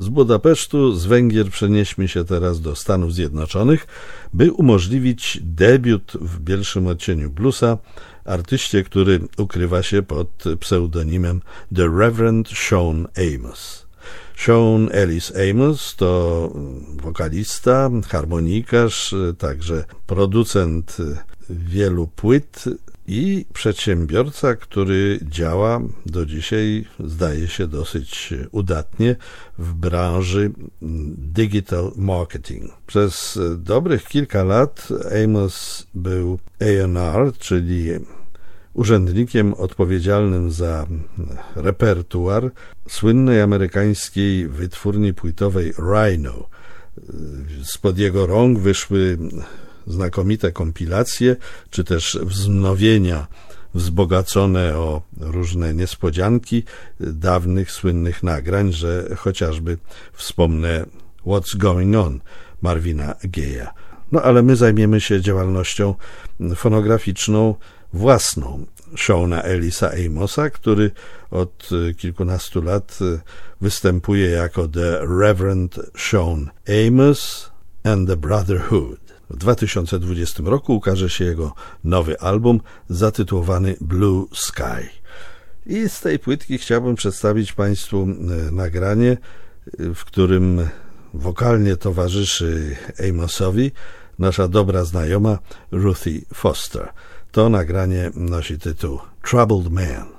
Z Budapesztu, z Węgier przenieśmy się teraz do Stanów Zjednoczonych, by umożliwić debiut w pierwszym odcieniu bluesa artyście, który ukrywa się pod pseudonimem The Reverend Sean Amos. Sean Ellis Amos to wokalista, harmonikarz, także producent wielu płyt i przedsiębiorca, który działa do dzisiaj, zdaje się, dosyć udatnie w branży digital marketing. Przez dobrych kilka lat Amos był A&R, czyli urzędnikiem odpowiedzialnym za repertuar słynnej amerykańskiej wytwórni płytowej Rhino. Spod jego rąk wyszły znakomite kompilacje, czy też wznowienia wzbogacone o różne niespodzianki dawnych, słynnych nagrań, że chociażby wspomnę What's Going On Marvina Gaye'a. No ale my zajmiemy się działalnością fonograficzną własną Seana Ellisa Amosa, który od kilkunastu lat występuje jako The Reverend Sean Amos and the Brotherhood. W 2020 roku ukaże się jego nowy album zatytułowany Blue Sky. I z tej płytki chciałbym przedstawić Państwu nagranie, w którym wokalnie towarzyszy Amosowi nasza dobra znajoma Ruthie Foster. To nagranie nosi tytuł Troubled Man.